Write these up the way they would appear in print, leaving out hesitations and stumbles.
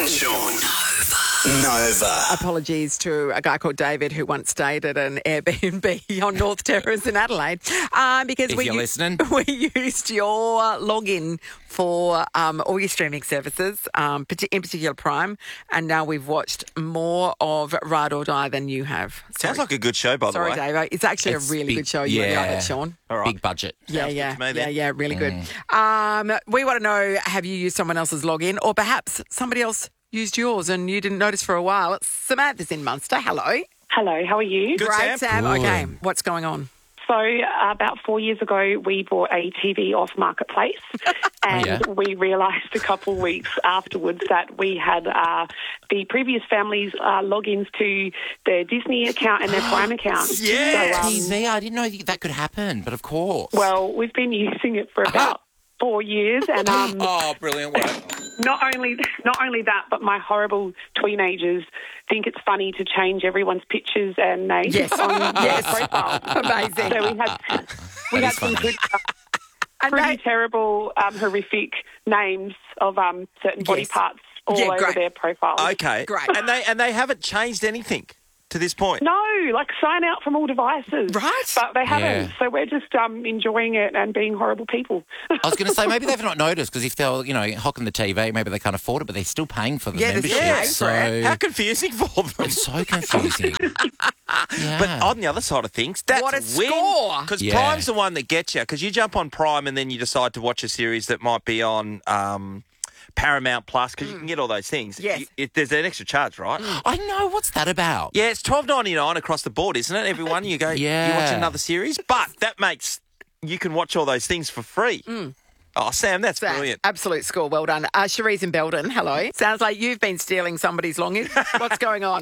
and Sean. Nova. Apologies to a guy called David who once stayed at an Airbnb on North Terrace in Adelaide because If you're listening. we used your login for all your streaming services, in particular Prime, and now we've watched more of Ride or Die than you have. Sounds like a good show, by the way. Sorry, Dave. It's actually It's a really big- good show. You yeah. love it, Sean. All right. Big budget. Yeah, Sounds yeah, good to me then. yeah, really good. We want to know, have you used someone else's login or perhaps somebody else used yours and you didn't notice for a while? Samantha's in Munster. Hello. Hello, how are you? Good, Great, Sam. Good. Okay, what's going on? So about 4 years ago, we bought a TV off Marketplace and yeah. we realised a couple of weeks afterwards that we had the previous family's logins to their Disney account and their Prime account. Yeah. So, TV, I didn't know that could happen, but of course. well, we've been using it for about 4 years and Oh, brilliant work. not only that, but my horrible teenagers think it's funny to change everyone's pictures and names on their profile. Amazing. So we had some good, pretty terrible, horrific names of certain body Yes. parts all Yeah, over great. their profiles. Okay. Great. And they haven't changed anything to this point. No, like sign out from all devices. Right. But they haven't. Yeah. So we're just enjoying it and being horrible people. I was going to say, maybe they've not noticed because if they're, hocking the TV, maybe they can't afford it, but they're still paying for the Yeah, they're membership. still paying for it. How confusing for them. It's so confusing. Yeah. But on the other side of things, that's What a win. score. Because Yeah. Prime's the one that gets you. Because you jump on Prime and then you decide to watch a series that might be on Paramount Plus because you can get all those things. Yes. There's an extra charge, right? I know, what's that about? Yeah, it's $12.99 across the board, isn't it? Everyone, you go, you watch Yeah. another series, but that makes you can watch all those things for free. Oh, Sam, that's brilliant. Absolute score. Well done. Cherie's in Belden. Hello. Sounds like you've been stealing somebody's login. What's going on?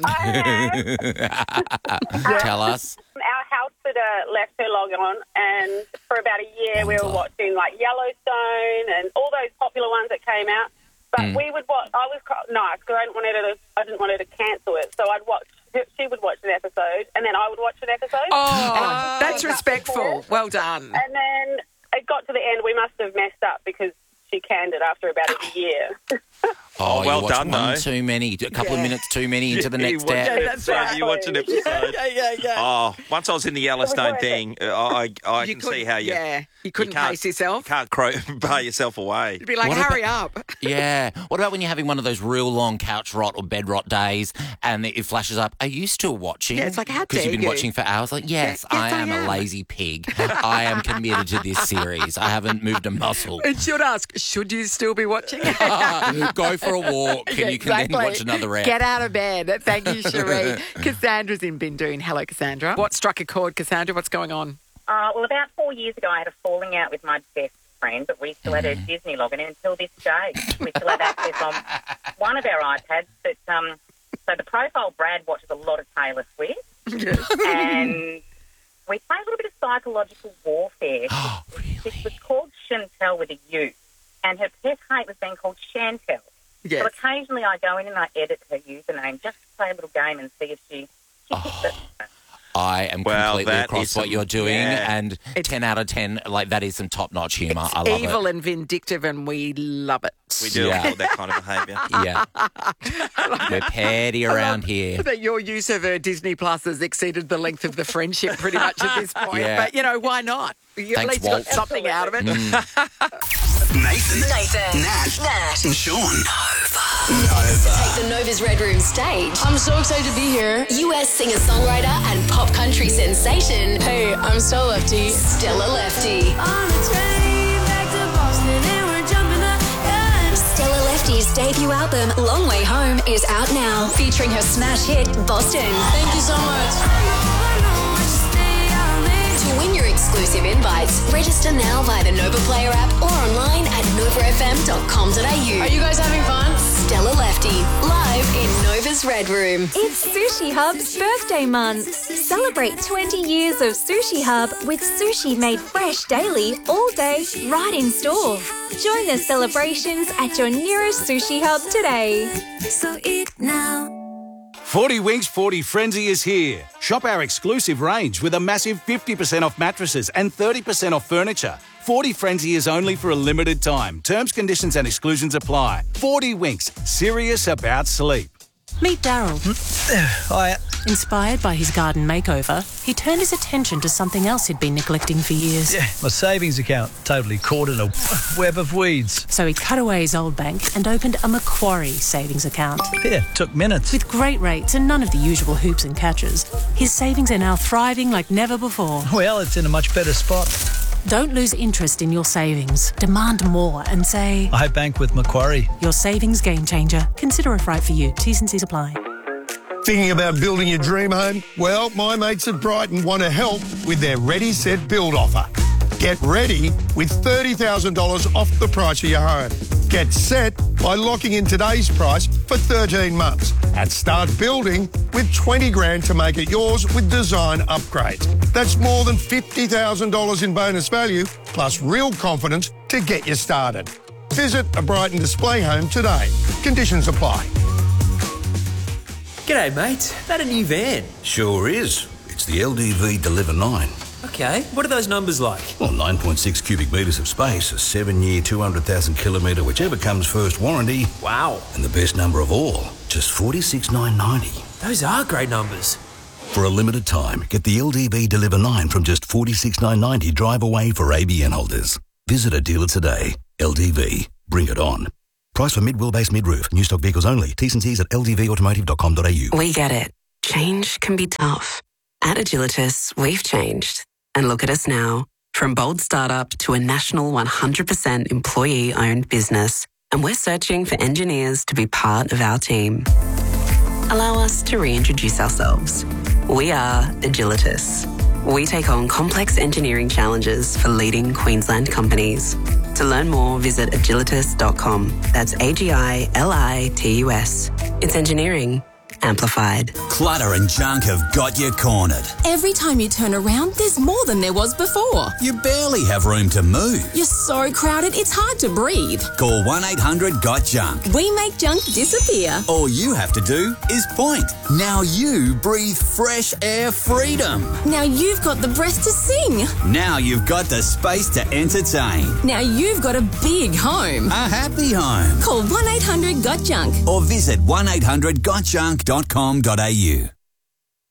Tell us. Our house sitter left her log on, and for about a year we were watching like Yellowstone and all those popular ones that came out. But we would watch. I was nice because I didn't want her to cancel it, so I'd watch. She would watch an episode, and then I would watch an episode. Oh, that's respectful. Well done. And then it got to the end. We must have messed up because she canned it after about a year. Oh, well you watched done, one though. too many, a couple of minutes too many into the next You watch step. an that's episode, right. You watch an episode. Yeah. Oh, once I was in the Yellowstone worth thing, I You can see how you... Yeah, you couldn't can't- pace yourself. Can't pay yourself away. You'd be like, What hurry up. Yeah. What about when you're having one of those real long couch rot or bed rot days and it flashes up, are you still watching? Yeah, it's like, how Because you've dare been you? watching for hours. Like, yes, Yes, I I am am. a lazy pig. I am committed to this series. I haven't moved a muscle. It should ask, should you still be watching? Go for a walk and Yeah, you can then watch another round. Get out of bed. Thank you, Cherie. Cassandra's in Bindoon. Hello, Cassandra. What struck a chord, Cassandra? What's going on? Well, about 4 years ago, I had a falling out with my best friend, but we still had a Disney login, and until this day, we still have access on one of our iPads. But so the profile Brad watches a lot of Taylor Swift, and we play a little bit of psychological warfare. Oh, It was called Chantel with a U, and her pet hate was being called Chantel. Yes. So occasionally I go in and I edit her username just to play a little game and see if she picks it. I am Well, completely that across is what some- you're doing, yeah. and 10 out of 10, like, that is some top-notch humour. I love Evil it. and vindictive, and we love it. We do Yeah. all that kind of behaviour. Yeah. We're petty around here. That your use of Disney Plus has exceeded the length of the friendship pretty much at this point. Yeah. But, why not? You at Thanks, least Walt. got something out of it. Nathan, Nat, and Sean. Nova. The Nova's Red Room stage. I'm so excited to be here. US singer-songwriter and pop country sensation, Hey, I'm Stella Lefty. Stella Lefty. Stella Lefty's debut album, Long Way Home, is out now, featuring her smash hit, Boston. Thank you so much. To win your exclusive invites, register now via the Nova Player app or online at novafm.com.au. Are you guys having fun? Stella Lefty, live in Nova's Red Room. It's Sushi Hub's birthday month. Celebrate 20 years of Sushi Hub with sushi made fresh daily, all day, right in store. Join the celebrations at your nearest Sushi Hub today. So eat now. 40 Winks 40 Frenzy is here. Shop our exclusive range with a massive 50% off mattresses and 30% off furniture. 40 Frenzy is only for a limited time. Terms, conditions and exclusions apply. 40 Winks. Serious about sleep. Meet Daryl. Hiya. Inspired by his garden makeover, he turned his attention to something else he'd been neglecting for years. Yeah, my savings account. Totally caught in a web of weeds. So he cut away his old bank and opened a Macquarie savings account. Yeah, took minutes. With great rates and none of the usual hoops and catches, his savings are now thriving like never before. Well, it's in a much better spot. Don't lose interest in your savings. Demand more and say, I bank with Macquarie. Your savings game changer. Consider if right for you. T's and C's apply. Thinking about building your dream home? Well, my mates at Brighton want to help with their Ready, Set, Build offer. Get ready with $30,000 off the price of your home. Get set by locking in today's price for 13 months and start building with 20 grand to make it yours with design upgrades. That's more than $50,000 in bonus value plus real confidence to get you started. Visit a Brighton display home today. Conditions apply. G'day, mate. That a new van? Sure is. It's the LDV Deliver 9. Okay, what are those numbers like? Well, 9.6 cubic metres of space, a 7-year, 200,000 kilometre, whichever comes first warranty. Wow. And the best number of all, just $46,990. Those are great numbers. For a limited time, get the LDV Deliver 9 from just $46,990 drive away for ABN holders. Visit a dealer today. LDV. Bring it on. Price for mid-wheelbase mid-roof. New stock vehicles only. T's and C's at ldvautomotive.com.au. We get it. Change can be tough. At Agilitas, we've changed. And look at us now. From bold startup to a national 100% employee-owned business. And we're searching for engineers to be part of our team. Allow us to reintroduce ourselves. We are Agilitas. We take on complex engineering challenges for leading Queensland companies. To learn more, visit agilitas.com. That's AGILITUS. It's engineering amplified. Clutter and junk have got you cornered. Every time you turn around, there's more than there was before. You barely have room to move. You're so crowded, it's hard to breathe. Call 1-800-GOT-JUNK. We make junk disappear. All you have to do is point. Now you breathe fresh air freedom. Now you've got the breath to sing. Now you've got the space to entertain. Now you've got a big home. A happy home. Call 1-800-GOT-JUNK. Or visit 1-800-GOT-JUNK.com.au.